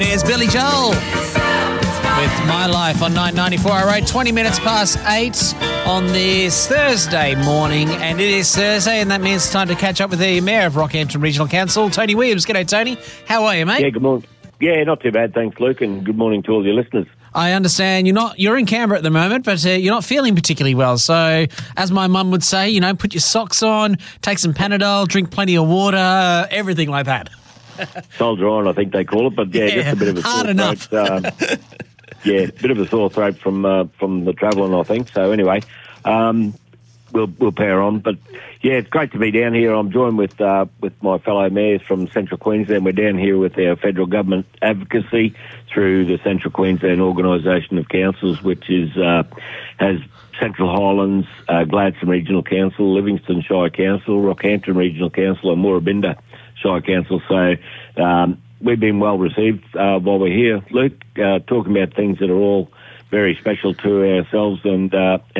It is Billy Joel with My Life on 994 RA, 20 minutes past 8 on this Thursday morning. And it is Thursday, and that means it's time to catch up with the Mayor of Rockhampton Regional Council, Tony Williams. G'day, Tony. How are you, mate? Yeah, good morning. Yeah, not too bad, thanks, Luke, and good morning to all your listeners. I understand you're in Canberra at the moment, but you're not feeling particularly well. So, as my mum would say, put your socks on, take some Panadol, drink plenty of water, everything like that. Soldier on, I think they call it, but just a bit of a hard sore enough. throat. Bit of a sore throat from the travelling, I think. So anyway, we'll power on. But yeah, it's great to be down here. I'm joined with my fellow mayors from Central Queensland. We're down here with our federal government advocacy through the Central Queensland Organisation of Councils, which has Central Highlands, Gladstone Regional Council, Livingston Shire Council, Rockhampton Regional Council, and Moorabinda Shire Council. So we've been well received while we're here, Luke, talking about things that are all very special to ourselves and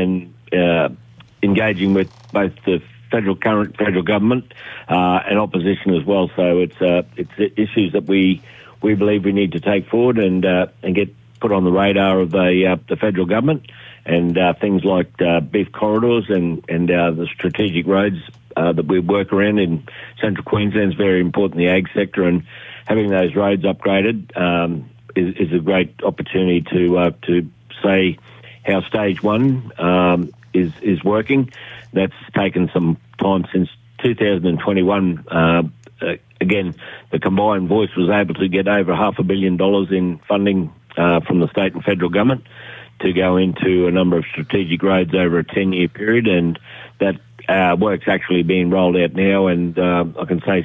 engaging with both the current federal government and opposition as well. So it's issues that we believe we need to take forward and get put on the radar of the federal government, and things like beef corridors and the strategic roads that we work around in Central Queensland is very important in the ag sector, and having those roads upgraded is a great opportunity to say how stage one is working. That's taken some time since 2021. Again, the combined voice was able to get over $500 million in funding from the state and federal government to go into a number of strategic roads over a 10-year period, and that work's actually being rolled out now. And I can say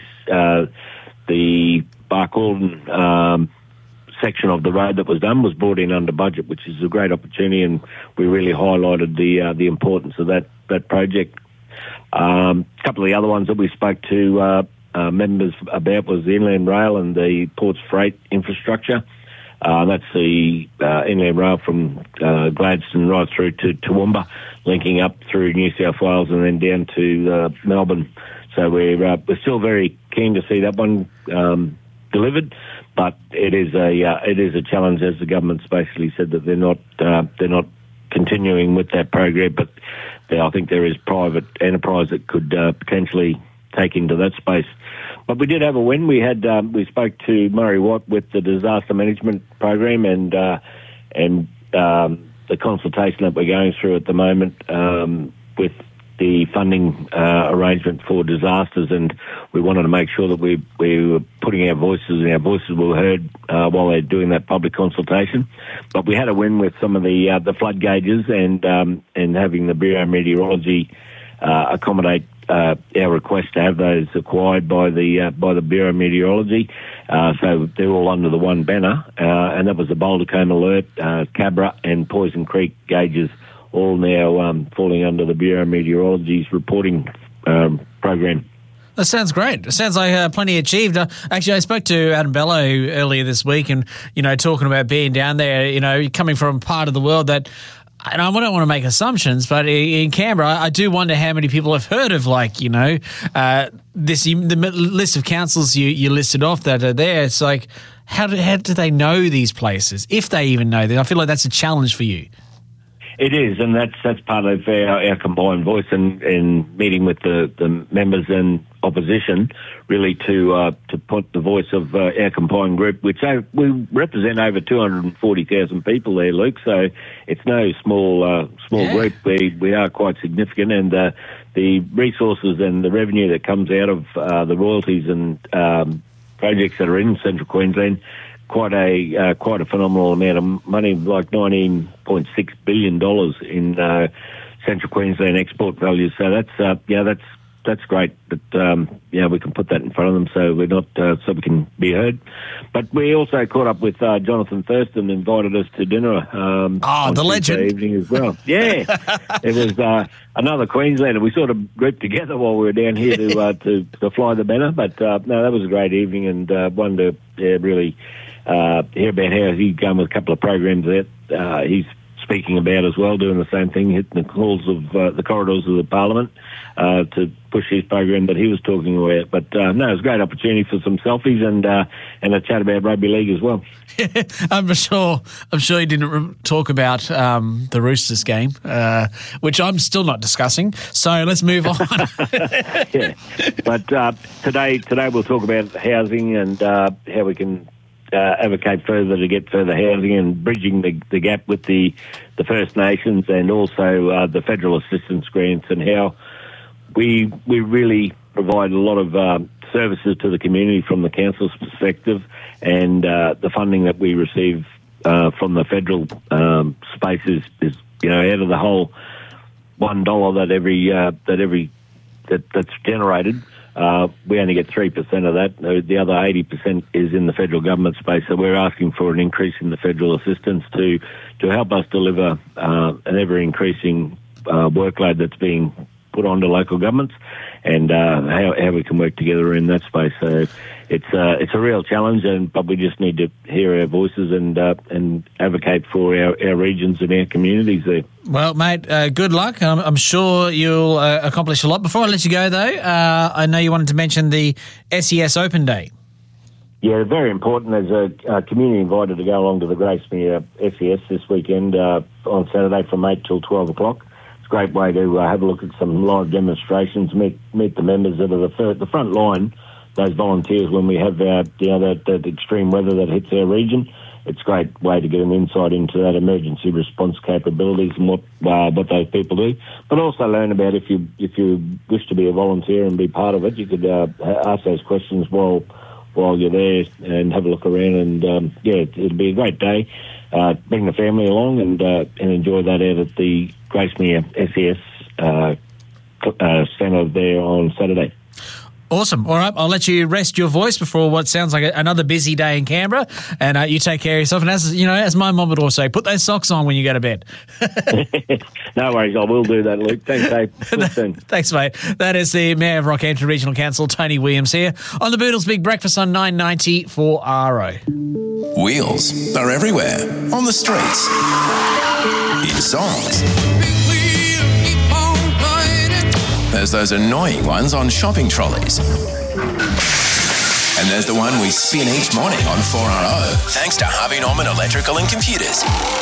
the Barcaldine section of the road that was done was brought in under budget, which is a great opportunity, and we really highlighted the importance of that project. A couple of the other ones that we spoke to members about was the Inland Rail and the ports freight infrastructure. That's the Inland Rail from Gladstone right through to Toowoomba, linking up through New South Wales and then down to Melbourne. So we're still very keen to see that one delivered, but it is a challenge, as the government's basically said that they're not continuing with that program. But I think there is private enterprise that could potentially take into that space. But we did have a win. We spoke to Murray Watt with the disaster management program and the consultation that we're going through at the moment with the funding arrangement for disasters, and we wanted to make sure that we were putting our voices, and our voices were heard while they're doing that public consultation. But we had a win with some of the flood gauges and having the Bureau of Meteorology accommodate our request to have those acquired by the Bureau of Meteorology. So they're all under the one banner, and that was the Boulder Cone Alert, Cabra and Poison Creek gauges, all now falling under the Bureau of Meteorology's reporting program. That sounds great. It sounds like plenty achieved. Actually, I spoke to Adam Bello earlier this week, and talking about being down there, coming from part of the world that. And I don't want to make assumptions, but in Canberra, I do wonder how many people have heard of, the list of councils you listed off that are there. It's like, how do they know these places, if they even know them? I feel like that's a challenge for you. It is, and that's part of our combined voice and meeting with the members and opposition, really to put the voice of our combined group, which we represent over 240,000 people there, Luke. So it's no small group. We are quite significant, and the resources and the revenue that comes out of the royalties and projects that are in Central Queensland. Quite a phenomenal amount of money, like $19.6 billion in Central Queensland export value. So that's great. But we can put that in front of them, so we're not so we can be heard. But we also caught up with Jonathan Thurston, invited us to dinner. The legend evening as well. Yeah, it was another Queenslander. We sort of grouped together while we were down here to fly the banner. But no, that was a great evening, and one to really. Hear about how he's going with a couple of programs there. He's speaking about as well, doing the same thing, hitting the halls of the corridors of the Parliament to push his program that he was talking about. But no, it was a great opportunity for some selfies and a chat about rugby league as well. I'm sure he didn't talk about the Roosters game, which I'm still not discussing. So let's move on. Yeah, but today we'll talk about housing and how we can advocate further to get further housing and bridging the gap with the First Nations and also the federal assistance grants and how we really provide a lot of services to the community from the council's perspective, and the funding that we receive from the federal space is out of the whole $1 that's generated. We only get 3% of that. The other 80% is in the federal government space. So we're asking for an increase in the federal assistance to help us deliver an ever-increasing workload that's being put onto local governments, and how we can work together in that space. So it's a real challenge, but we just need to hear our voices and advocate for our regions and our communities there. Well, mate, good luck. I'm sure you'll accomplish a lot. Before I let you go, though, I know you wanted to mention the SES Open Day. Yeah, very important. There's a community invited to go along to the Gracemere SES this weekend on Saturday from 8 till 12 o'clock. It's a great way to have a look at some live demonstrations, meet the members that are the front line, those volunteers when we have that extreme weather that hits our region. It's a great way to get an insight into that emergency response capabilities and what those people do, but also learn about if you wish to be a volunteer and be part of it, you could ask those questions while you're there and have a look around. And it'll be a great day. Bring the family along and enjoy that out at the Gracemere SES centre there on Saturday. Awesome. All right, I'll let you rest your voice before what sounds like another busy day in Canberra, and you take care of yourself. And as my mum would always say, put those socks on when you go to bed. No worries, I will do that, Luke. Thanks, Dave. Thanks, mate. That is the Mayor of Rockhampton Regional Council, Tony Williams, here on the Boodles Big Breakfast on 990 for RO. Wheels are everywhere, on the streets, in songs. There's those annoying ones on shopping trolleys. And there's the one we spin each morning on 4RO, thanks to Harvey Norman Electrical and Computers.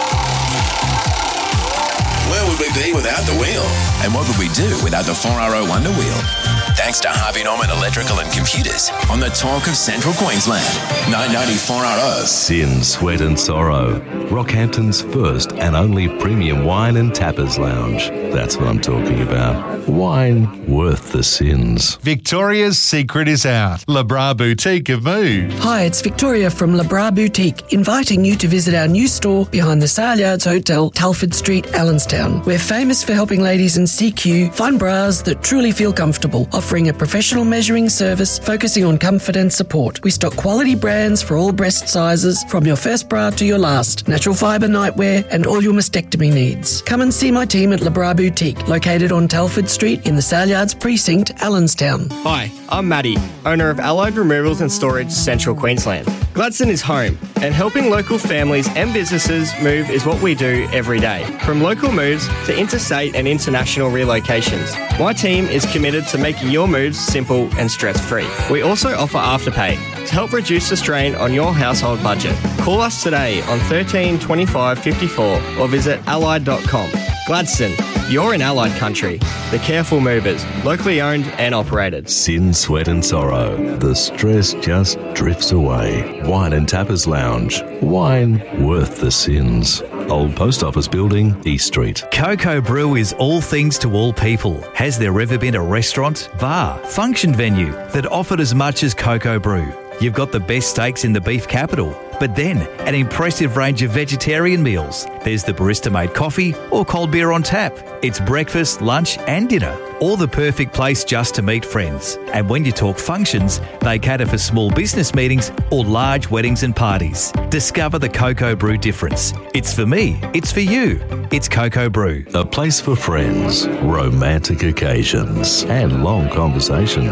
Where would we be without the wheel? And what would we do without the 4RO Wonder Wheel? Thanks to Harvey Norman Electrical and Computers on the talk of Central Queensland. 990 4RO. Sin, Sweat and Sorrow. Rockhampton's first and only premium wine and tappers lounge. That's what I'm talking about. Wine worth the sins. Victoria's secret is out. Le Bras Boutique have moved. Hi, it's Victoria from Le Bras Boutique, inviting you to visit our new store behind the Sale Yards Hotel, Telford Street, Allenstown. We're famous for helping ladies in CQ find bras that truly feel comfortable, offering a professional measuring service focusing on comfort and support. We stock quality brands for all breast sizes, from your first bra to your last, natural fibre nightwear and all your mastectomy needs. Come and see my team at Le Bras Boutique, located on Telford Street in the Sale Yards Precinct, Allenstown. Hi, I'm Maddie, owner of Allied Removals and Storage, Central Queensland. Gladstone is home, and helping local families and businesses move is what we do every day. From local moves to interstate and international relocations, my team is committed to making your moves simple and stress-free. We also offer Afterpay to help reduce the strain on your household budget. Call us today on 13 25 54 or visit allied.com. Gladstone, you're in Allied country. The Careful Movers, locally owned and operated. Sin, Sweat and Sorrow. The stress just drifts away. Wine and Tappers Lounge. Wine worth the sins. Old Post Office Building, East Street. Coco Brew is all things to all people. Has there ever been a restaurant, bar, function venue that offered as much as Coco Brew? You've got the best steaks in the beef capital, but then an impressive range of vegetarian meals. There's the barista-made coffee or cold beer on tap. It's breakfast, lunch and dinner, all the perfect place just to meet friends. And when you talk functions, they cater for small business meetings or large weddings and parties. Discover the Coco Brew difference. It's for me, it's for you. It's Coco Brew. A place for friends, romantic occasions and long conversations.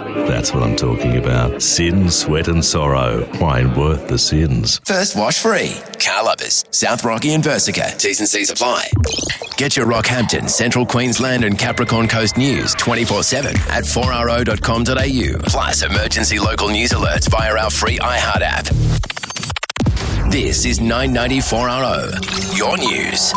That's what I'm talking about. Sin, sweat and sorrow. Wine worth the sins. First wash free. Car lovers, South Rocky and Versica. T's and C's apply. Get your Rockhampton, Central Queensland and Capricorn Coast news 24/7 at 4RO.com.au. Plus emergency local news alerts via our free iHeart app. This is 994RO. Your news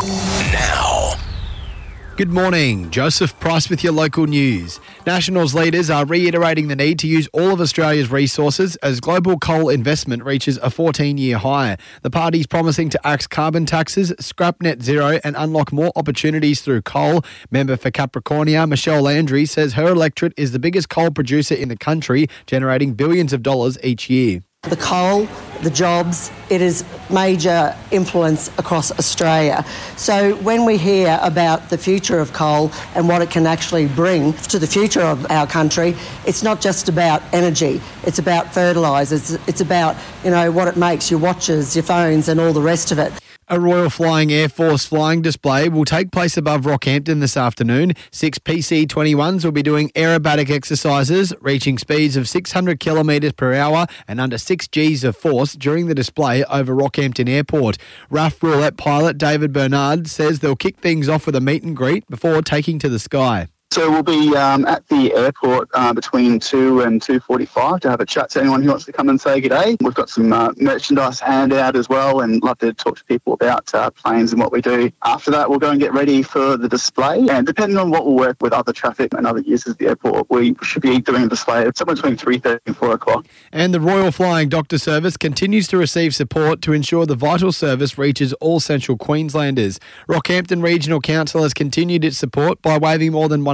now. Good morning. Joseph Price with your local news. Nationals leaders are reiterating the need to use all of Australia's resources as global coal investment reaches a 14-year high. The party's promising to axe carbon taxes, scrap net zero and unlock more opportunities through coal. Member for Capricornia, Michelle Landry, says her electorate is the biggest coal producer in the country, generating billions of dollars each year. The coal, the jobs, it is major influence across Australia. So when we hear about the future of coal and what it can actually bring to the future of our country, it's not just about energy, it's about fertilisers, it's about, what it makes, your watches, your phones and all the rest of it. A Royal Flying Air Force flying display will take place above Rockhampton this afternoon. 6 PC-21s will be doing aerobatic exercises, reaching speeds of 600 kilometres per hour and under 6 Gs of force during the display over Rockhampton Airport. RAF Roulette pilot David Bernard says they'll kick things off with a meet and greet before taking to the sky. So we'll be at the airport between 2 and 2:45 to have a chat to anyone who wants to come and say good day. We've got some merchandise handout as well and love to talk to people about planes and what we do. After that, we'll go and get ready for the display. And depending on what will work with other traffic and other users of the airport, we should be doing a display somewhere between 3:30 and 4 o'clock. And the Royal Flying Doctor Service continues to receive support to ensure the vital service reaches all Central Queenslanders. Rockhampton Regional Council has continued its support by waiving more than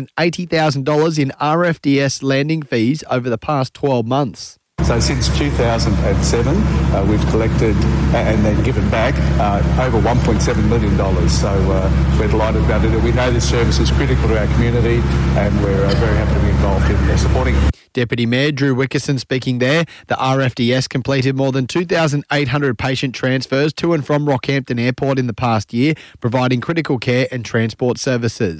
$180,000 in RFDS landing fees over the past 12 months. So since 2007, we've collected and then given back over $1.7 million. So we're delighted about it. We know this service is critical to our community and we're very happy to be involved in supporting it. Deputy Mayor Drew Wickerson speaking there. The RFDS completed more than 2,800 patient transfers to and from Rockhampton Airport in the past year, providing critical care and transport services.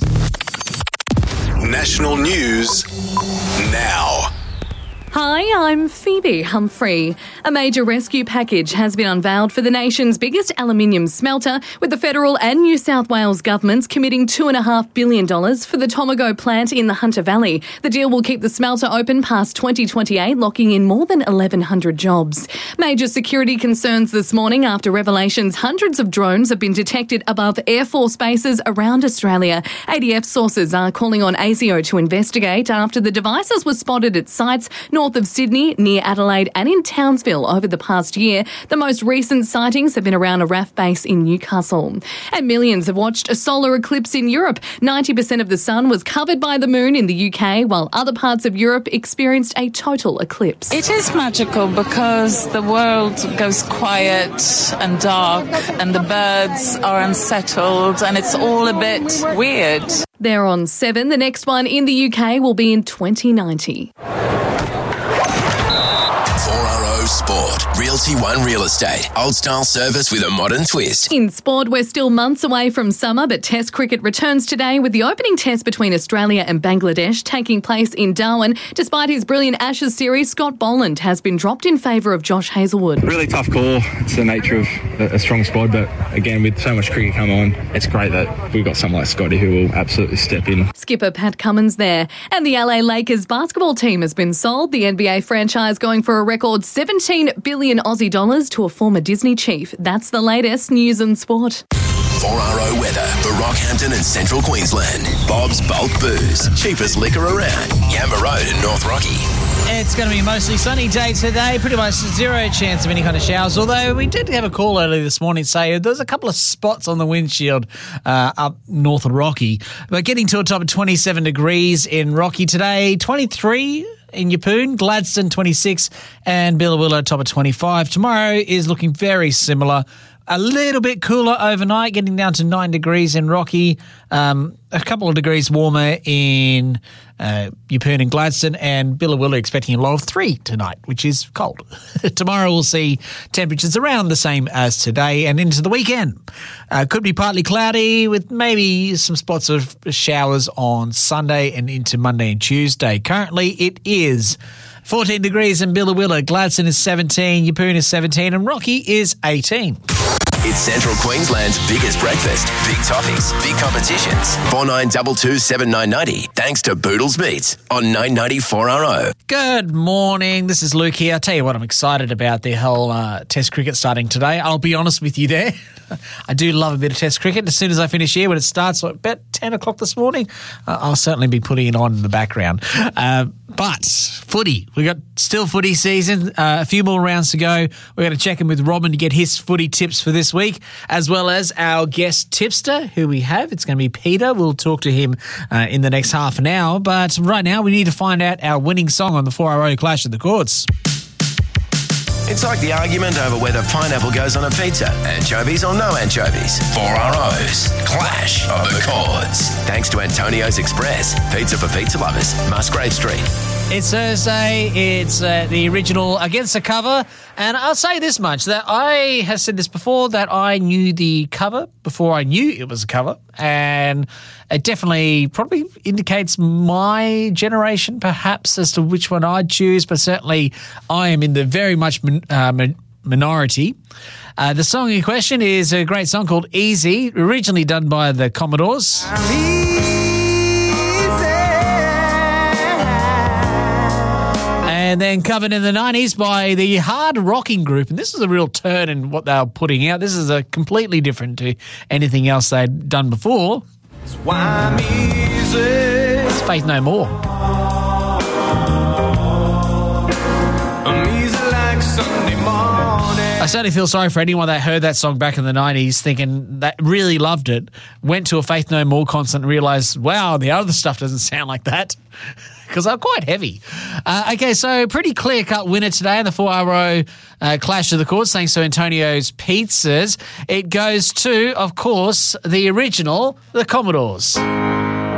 National news now. Hi, I'm Phoebe Humphrey. A major rescue package has been unveiled for the nation's biggest aluminium smelter, with the federal and New South Wales governments committing $2.5 billion for the Tomago plant in the Hunter Valley. The deal will keep the smelter open past 2028, locking in more than 1,100 jobs. Major security concerns this morning after revelations hundreds of drones have been detected above Air Force bases around Australia. ADF sources are calling on ASIO to investigate after the devices were spotted at sites north of Sydney, near Adelaide and in Townsville over the past year. The most recent sightings have been around a RAF base in Newcastle. And millions have watched a solar eclipse in Europe. 90% of the sun was covered by the moon in the UK, while other parts of Europe experienced a total eclipse. It is magical because the world goes quiet and dark and the birds are unsettled and it's all a bit weird. They're on 7. The next one in the UK will be in 2090. 4RO Sport. Realty One Real Estate. Old style service with a modern twist. In sport, we're still months away from summer, but Test cricket returns today with the opening test between Australia and Bangladesh taking place in Darwin. Despite his brilliant Ashes series, Scott Boland has been dropped in favour of Josh Hazlewood. Really tough call. It's the nature of a strong squad, but again, with so much cricket come on, it's great that we've got someone like Scotty who will absolutely step in. Skipper Pat Cummins there. And the LA Lakers basketball team has been sold. The NBA franchise going for a record 17 billion Aussie dollars to a former Disney chief. That's the latest news and sport. 4RO weather for Rockhampton and Central Queensland. Bob's Bulk Booze. Cheapest liquor around. Yamba Road in North Rocky. It's going to be a mostly sunny day today. Pretty much zero chance of any kind of showers. Although we did have a call earlier this morning saying there's a couple of spots on the windshield up north of Rocky. But getting to a top of 27 degrees in Rocky today. 23 in Yeppoon, Gladstone 26 and Billawillow top of 25. Tomorrow is looking very similar. A little bit cooler overnight, getting down to 9 degrees in Rocky, a couple of degrees warmer in Yeppoon and Gladstone, and Billawilla expecting a low of 3 tonight, which is cold. Tomorrow we'll see temperatures around the same as today, and into the weekend. Could be partly cloudy with maybe some spots of showers on Sunday and into Monday and Tuesday. Currently it is 14 degrees in Billawilla, Gladstone is 17, Yeppoon is 17, and Rocky is 18. It's Central Queensland's biggest breakfast. Big topics, big competitions. 4922 7990. Thanks to Boodles Meats on 990 4RO. Good morning. This is Luke here. I'll tell you what, I'm excited about the whole Test cricket starting today. I'll be honest with you there. I do love a bit of Test cricket. As soon as I finish here, when it starts about 10 o'clock this morning, I'll certainly be putting it on in the background. But footy, we got still footy season, a few more rounds to go. We're going to check in with Robin to get his footy tips for this week, as well as our guest tipster who we have. It's going to be Peter. We'll talk to him in the next half an hour. But right now we need to find out our winning song on the 4RO Clash of the Chords. It's like the argument over whether pineapple goes on a pizza, anchovies or no anchovies. 4RO's Clash of the Chords. Thanks to Antonio's Express, pizza for pizza lovers, Musgrave Street. It's Thursday. It's the original Against the Cover. And I'll say this much, that I have said this before, that I knew the cover before I knew it was a cover. And it definitely probably indicates my generation, perhaps, as to which one I'd choose. But certainly I am in the very much minority. The song in question is a great song called Easy, originally done by the Commodores. And then covered in the 90s by the Hard Rocking Group. And this is a real turn in what they were putting out. This is a completely different to anything else they'd done before. It's Faith No More. I certainly feel sorry for anyone that heard that song back in the 90s thinking that really loved it, went to a Faith No More concert and realised, wow, the other stuff doesn't sound like that. Because they're quite heavy. Okay, so pretty clear-cut winner today in the 4RO Clash of the Chords, thanks to Antonio's Pizzas. It goes to, of course, the original, the Commodores.